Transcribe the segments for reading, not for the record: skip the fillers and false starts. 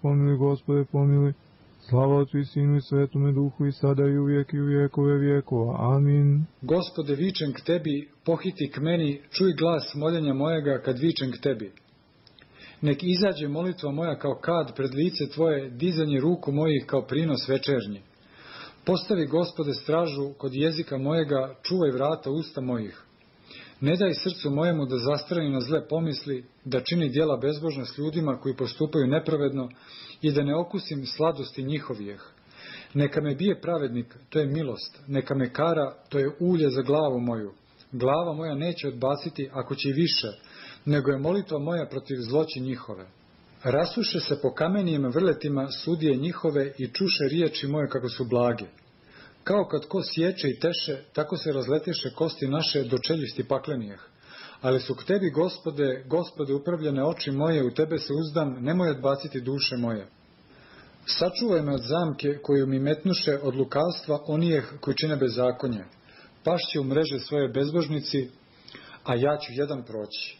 Pomiluj, Gospode, pomiluj. Slava Otcu i Sinu i Svetome Duhu i sada i uvijek i u vjekove vjekova. Amin. Gospode, vičem k Tebi, pohiti k meni, čuj glas moljenja mojega kad vičem k Tebi. Nek izađe molitva moja kao kad pred lice Tvoje, dizanje ruku mojih kao prinos večernji. Postavi, Gospode, stražu kod jezika mojega, čuvaj vrata usta mojih. Ne daj srcu mojemu da zastrani na zle pomisli, da čini djela bezbožna s ljudima koji postupaju nepravedno i da ne okusim sladosti njihovijeh. Neka me bije pravednik, to je milost, neka me kara, to je ulje za glavu moju. Glava moja neće odbaciti, ako će i više, nego je molitva moja protiv zloći njihove. Rasuše se po kamenijim vrletima sudije njihove i čuše riječi moje kako su blage. Kao kad ko sječe i teše, tako se razleteše kosti naše do čeljusti paklenijeh. Ali su k Tebi, Gospode, Gospode, upravljene oči moje, u Tebe se uzdam, nemoj odbaciti duše moje. Sačuvaj me od zamke koju mi metnuše, od lukavstva onijeh koji čine bezakonje. Pašće u mreže svoje bezbožnici, a ja ću jedan proći.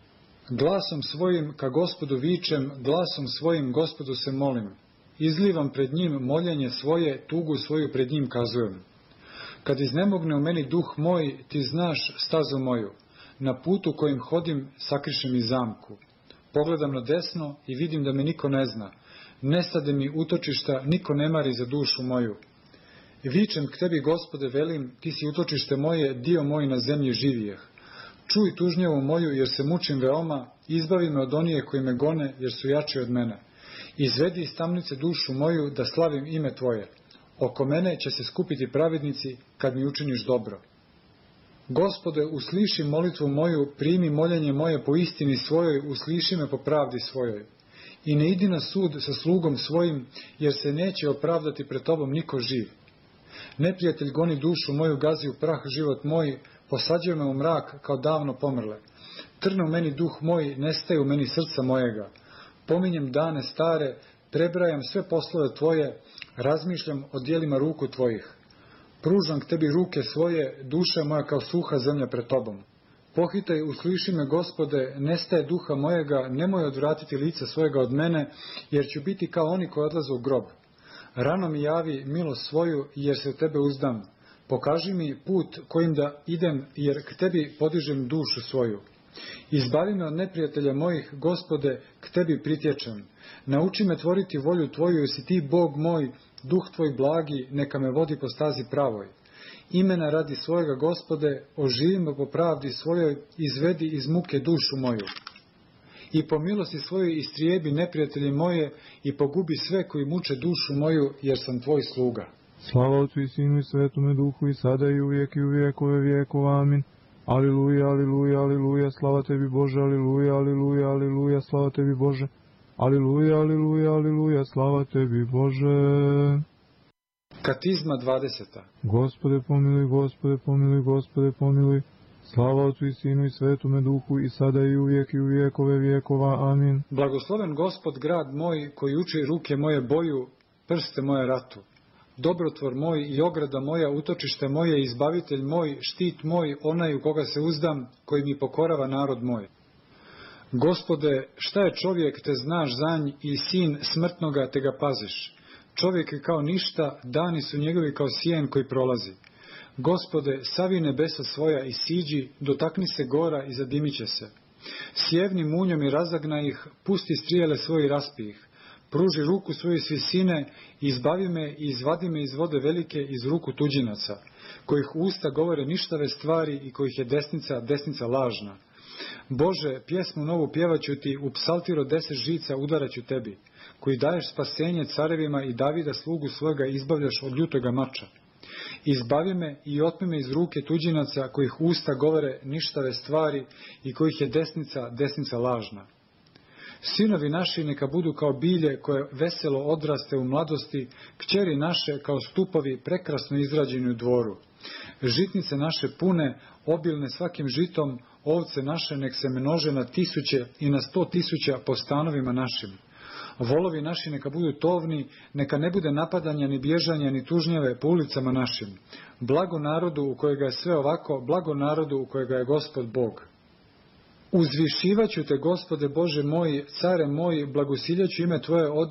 Glasom svojim ka Gospodu vičem, glasom svojim Gospodu se molim. Izlivam pred njim moljenje svoje, tugu svoju pred njim kazujem. Kad iznemogne u meni duh moj, ti znaš stazu moju. Na putu kojim hodim, sakrišem i zamku. Pogledam na desno i vidim da me niko ne zna. Nestade mi utočišta, niko ne mari za dušu moju. Vičem k Tebi, Gospode, velim, Ti si utočište moje, dio moj na zemlji živijeh. Čuj tužnjavu moju, jer se mučim veoma, izbavi me od onije koji me gone, jer su jači od mene. Izvedi iz tamnice dušu moju, da slavim ime Tvoje. Oko mene će se skupiti pravednici, kad mi učiniš dobro. Gospode, usliši molitvu moju, primi moljenje moje po istini svojoj, usliši me po pravdi svojoj. I ne idi na sud sa slugom svojim, jer se neće opravdati pred Tobom niko živ. Neprijatelj goni dušu moju, gazi u prah život moj, posađuje me u mrak kao davno pomrle. Trne u meni duh moj, nestaje u meni srca mojega. Pominjem dane stare, prebrajam sve poslove Tvoje, razmišljam o djelima ruku Tvojih. Pružam k Tebi ruke svoje, duša moja kao suha zemlja pred Tobom. Pohitaj, usliši me, Gospode, nestaje duha mojega, nemoj odvratiti lica svojega od mene, jer ću biti kao oni koji odlaze u grob. Rano mi javi milost svoju, jer se u Tebe uzdam. Pokaži mi put kojim da idem, jer k Tebi podižem dušu svoju. Izbavi me od neprijatelja mojih, Gospode, k Tebi pritječem. Nauči me tvoriti volju Tvoju, jer si Ti, Bog moj, duh Tvoj blagi, neka me vodi po stazi pravoj. Imena radi svojega, Gospode, oživi me po pravdi svojoj, izvedi iz muke dušu moju. I po milosti svojoj istrijebi neprijatelje moje i pogubi sve koji muče dušu moju, jer sam Tvoj sluga. Slava Otcu i Sinu i Svetome Duhu i sada i uvijek i u vjekove vjekova. Amin. Aliluja, aliluja, aliluja, slava Tebi Bože, aliluja, aliluja, aliluja, slava Tebi Bože. Aliluja, aliluja, aliluja, slava Tebi Bože. Katizma 20. Gospode pomiluj, Gospode pomiluj, Gospode pomiluj. Slava Otcu i Sinu i Svetome Duhu i sada i uvijek i u vjekove vjekova. Amin. Blagosloven Gospod, grad moj, koji uči ruke moje boju, prste moje ratu. Dobrotvor moj i ograda moja, utočište moje, izbavitelj moj, štit moj, onaj u koga se uzdam, koji mi pokorava narod moj. Gospode, šta je čovjek, te znaš za nj, i sin smrtnoga, te ga paziš. Čovjek je kao ništa, dani su njegovi kao sjen koji prolazi. Gospode, savi nebesa svoja i siđi, dotakni se gora i zadimit će se. Sjevni munjom i razagna ih, pusti strijele svoje i raspi ih. Pruži ruku svoje s visine, izbavi me i izvadi me iz vode velike, iz ruku tuđinaca, kojih usta govore ništave stvari i kojih je desnica lažna. Bože, pjesmu novu pjevaću Ti, u psaltir od 10 žica udaraću Tebi, koji daješ spasenje carevima i Davida slugu svojega izbavljaš od ljutoga mača. Izbavi me i otmi me iz ruke tuđinaca, kojih usta govore ništave stvari i kojih je desnica lažna. Sinovi naši neka budu kao bilje koje veselo odraste u mladosti, kćeri naše kao stupovi prekrasno izrađeni u dvoru. Žitnice naše pune, obilne svakim žitom, ovce naše nek se množe na 1000 i na 100.000 po stanovima našim. Volovi naši neka budu tovni, neka ne bude napadanja, ni bježanja, ni tužnjave po ulicama našim. Blago narodu u kojega je sve ovako, blago narodu u kojega je Gospod Bog. Uzvišivaću te, Gospode Bože moj, care moj, blagosiljaću ime Tvoje od